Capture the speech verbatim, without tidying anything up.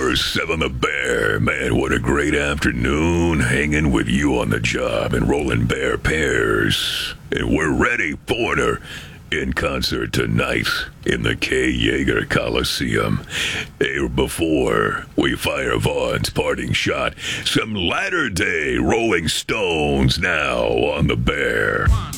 Seven the Bear. Man, what a great afternoon hanging with you on the job and rolling bear pairs. And we're ready, Foreigner, in concert tonight in the K. Yeager Coliseum. Hey, before we fire Vaughn's parting shot, some latter-day Rolling Stones now on the Bear.